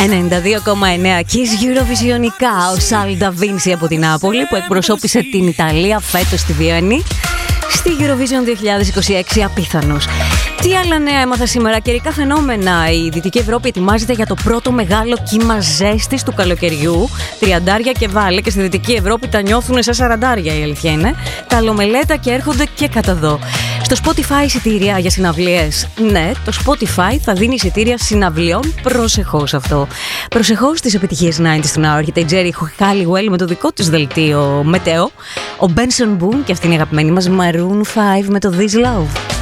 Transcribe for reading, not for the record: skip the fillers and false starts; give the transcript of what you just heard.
92,9 Kiss Eurovisionικά. Ο Σάλντα Βίντσι από την Νάπολη που εκπροσώπησε την Ιταλία φέτος στη Βιέννη στη Eurovision 2026. Απίθανος. Τι άλλα νέα έμαθα σήμερα? Καιρικά φαινόμενα. Η Δυτική Ευρώπη ετοιμάζεται για το πρώτο μεγάλο κύμα ζέστης του καλοκαιριού. 30 και βάλε, και στη Δυτική Ευρώπη τα νιώθουν σαν 40, η αλήθεια είναι. Καλομελέτα και έρχονται και κατά εδώ. Στο Spotify εισιτήρια για συναυλίες. Ναι, το Spotify θα δίνει εισιτήρια συναυλιών. Προσεχώς αυτό. Προσεχώς τις επιτυχίες 90's του Now. Έρχεται η Jerry Halliwell με το δικό της δελτίο μετέο. Ο Benson Boone και αυτή είναι η αγαπημένη μας Maroon 5 με το This Love.